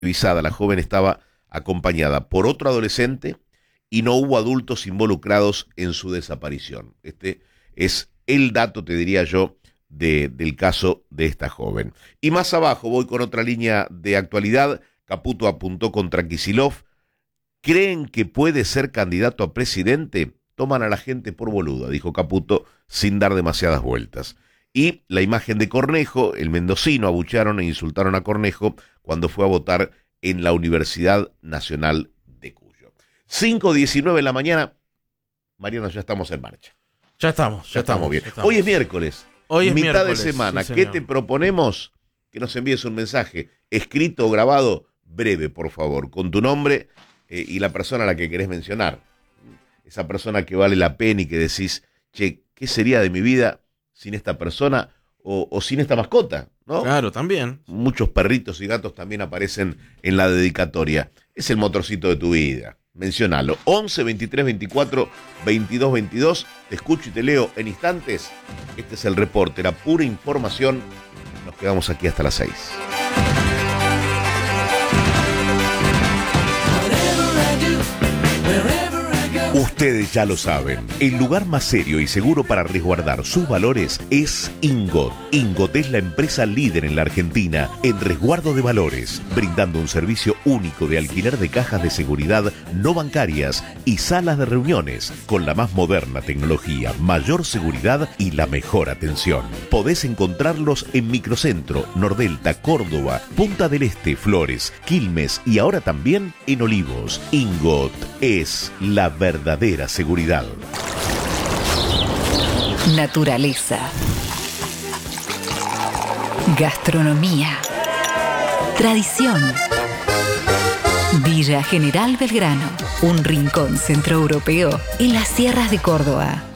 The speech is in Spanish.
revisada, la joven estaba acompañada por otro adolescente y no hubo adultos involucrados en su desaparición. Este es el dato, te diría yo, del caso de esta joven. Y más abajo voy con otra línea de actualidad. Caputo apuntó contra Kicillof. ¿Creen que puede ser candidato a presidente? Toman a la gente por boluda, dijo Caputo sin dar demasiadas vueltas. Y la imagen de Cornejo, el mendocino, abuchearon e insultaron a Cornejo cuando fue a votar en la Universidad Nacional de Cuyo. 5:19 de la mañana. Mariano, ya estamos en marcha. Ya estamos bien. Ya estamos. Hoy es miércoles. Hoy es mitad miércoles, de semana. sí, ¿Qué señor. te proponemos? Que nos envíes un mensaje escrito o grabado, breve, por favor, con tu nombre y la persona a la que querés mencionar. Esa persona que vale la pena y que decís, che, ¿qué sería de mi vida sin esta persona o sin esta mascota? ¿No? Claro, también. Muchos perritos y gatos también aparecen en la dedicatoria. Es el motorcito de tu vida. Mencionalo. 11 23 24 22 22. Te escucho y te leo en instantes. Este es el reporte, la pura información. Nos quedamos aquí hasta las 6. Ustedes ya lo saben, el lugar más serio y seguro para resguardar sus valores es Ingot. Ingot es la empresa líder en la Argentina en resguardo de valores, brindando un servicio único de alquiler de cajas de seguridad no bancarias y salas de reuniones con la más moderna tecnología, mayor seguridad y la mejor atención. Podés encontrarlos en Microcentro, Nordelta, Córdoba, Punta del Este, Flores, Quilmes y ahora también en Olivos. Ingot es la verdadera seguridad. Naturaleza. Gastronomía. Tradición. Villa General Belgrano, un rincón centroeuropeo en las sierras de Córdoba.